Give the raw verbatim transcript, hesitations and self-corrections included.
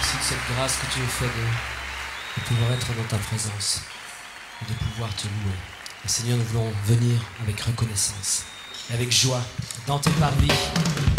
Merci de cette grâce que tu nous fais de, de pouvoir être dans ta présence et de pouvoir te louer. Et Seigneur, nous voulons venir avec reconnaissance et avec joie dans tes parvis.